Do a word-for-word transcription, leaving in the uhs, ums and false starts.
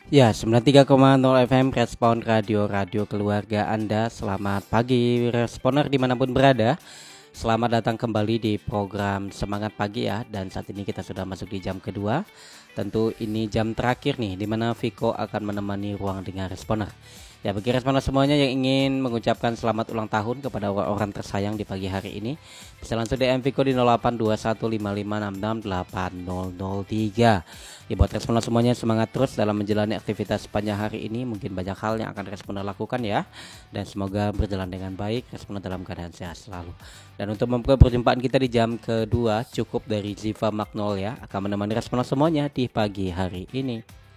Ya, sembilan puluh tiga koma nol F M Respon Radio Radio Keluarga Anda. Selamat pagi Responer dimanapun berada. Selamat datang kembali di program Semangat Pagi ya. Dan saat ini kita sudah masuk di jam kedua. Tentu ini jam terakhir nih, dimana Viko akan menemani ruang dengar Responer. Ya, bagi responer semuanya yang ingin mengucapkan selamat ulang tahun kepada orang tersayang di pagi hari ini, bisa langsung D M Viko di nol delapan dua satu lima lima enam enam delapan nol nol tiga. Ya, buat responer semuanya semangat terus dalam menjalani aktivitas sepanjang hari ini. Mungkin banyak hal yang akan responer lakukan ya. Dan semoga berjalan dengan baik, responer dalam keadaan sehat selalu. Dan untuk membuka perjumpaan kita di jam kedua, cukup dari Ziva Magnolia akan menemani responer semuanya di pagi hari ini.